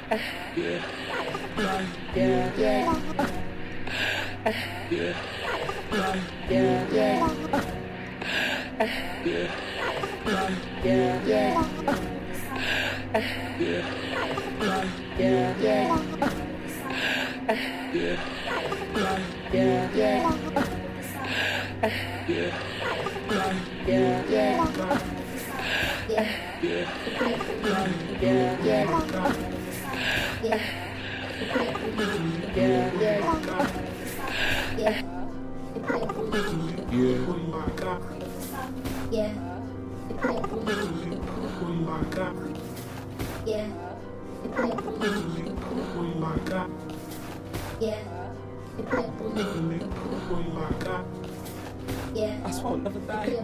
I swear I'll never die.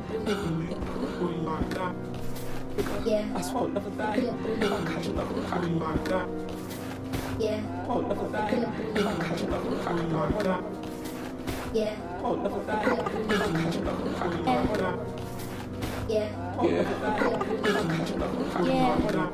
I swear I'll never die. If I catch another crack. I'll never die. If I catch another crack. I'll never die. If I catch another crack. I'll never die. If I catch another crack. I'll never die.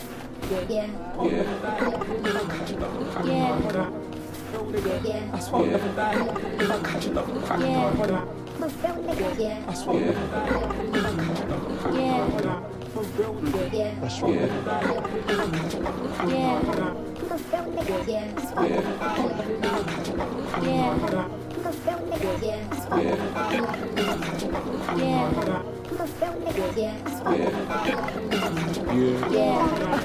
If I catch another crack. I swear I'll never die. If I catch another crack. I'll never die. I swear I'll never die. If I catch another crack. I'll never die. I swear I'll never die. If I catch another crack. I'll never die. I swear I'll never die. If I catch another crack. I'll never die. I swear I'll never die. If I catch another crack. I'll never die. I swear I'll never die. If I catch another crack. I'll never die.